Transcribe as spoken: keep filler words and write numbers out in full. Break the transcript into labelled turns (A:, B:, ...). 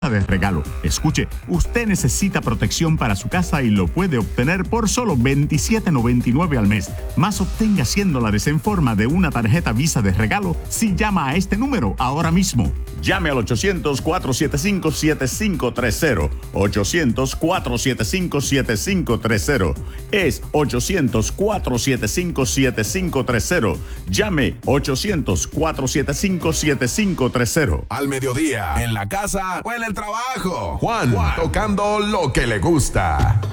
A: de regalo. Escuche, usted necesita protección para su casa y lo puede obtener por solo veintisiete noventa y nueve al mes. Más obtenga cien dólares en forma de una tarjeta Visa de regalo si llama a este número ahora mismo. Llame al ochocientos, cuatrocientos setenta y cinco, setenta y cinco treinta. ochocientos, cuatrocientos setenta y cinco, setenta y cinco treinta. Es ochocientos, cuatrocientos setenta y cinco, setenta y cinco treinta. Llame ochocientos, cuatrocientos setenta y cinco, setenta y cinco treinta.
B: Al mediodía, en la casa o en el trabajo. Juan, Juan, tocando lo que le gusta.